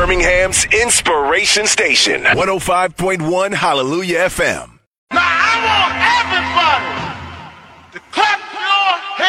Birmingham's Inspiration Station. 105.1 Hallelujah FM. Now I want everybody